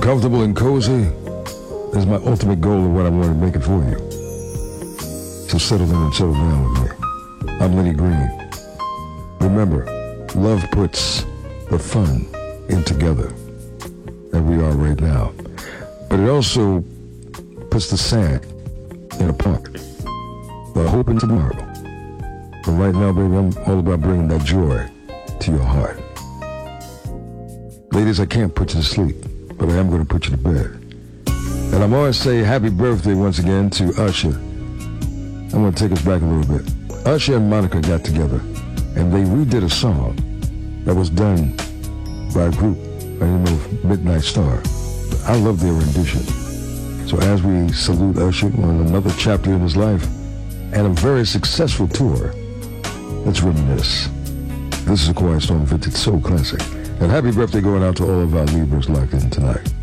comfortable and cozy is my ultimate goal of what I want to make it for you. So settle in and settle down with me. I'm Lenny Green. Remember, love puts the fun in together, and we are right now. But it also puts the sand in a park. But I hope in tomorrow. But right now, baby, I'm all about bringing that joy to your heart. Ladies, I can't put you to sleep, but I am going to put you to bed. And I'm going to say happy birthday once again to Usher. I'm going to take us back a little bit. Usher and Monica got together, and they redid a song that was done by a group by the name of Midnight Star. I love their rendition. So as we salute Usher on another chapter in his life and a very successful tour, let's reminisce. This is a Quiet Storm Vintage Soul Classic. And happy birthday going out to all of our Libras locked in tonight.